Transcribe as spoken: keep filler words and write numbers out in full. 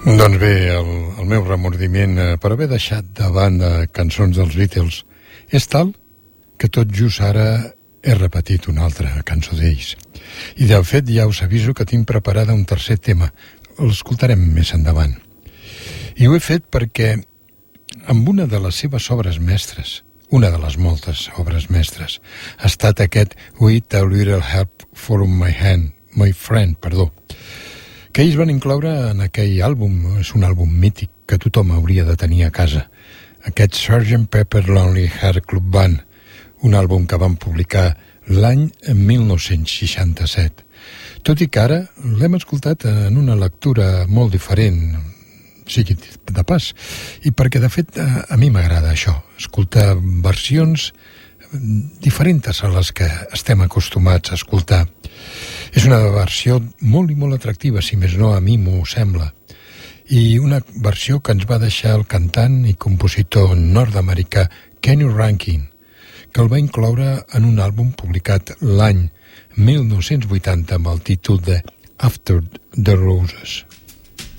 Doncs bé, el, el meu remordiment per haver deixat de banda cançons dels Beatles és tal que tot just ara he repetit una altra cançó d'ells. I de fet ja us aviso que tinc preparada un tercer tema. L'escoltarem més endavant. I ho he fet perquè amb una de les seves obres mestres, una de les moltes obres mestres, ha estat aquest With a Little Help from My Hand, My Friend, perdó, que ells van incloure en aquell àlbum. És un àlbum mític que tothom hauria de tenir a casa, aquest sergeant Pepper Lonely Heart Club Band, un àlbum que van publicar l'any mil nou-cents seixanta-set. Tot i que ara l'hem escoltat en una lectura molt diferent, sigui de pas, i perquè de fet a, a mi m'agrada això, escoltar versions diferents a les que estem acostumats a escoltar. És una versió molt i molt atractiva, si més no a mi m'ho sembla, i una versió que ens va deixar el cantant i compositor nord-americà Kenny Rankin, que el va incloure en un àlbum publicat l'any mil nou-cents vuitanta amb el títol de After the Roses.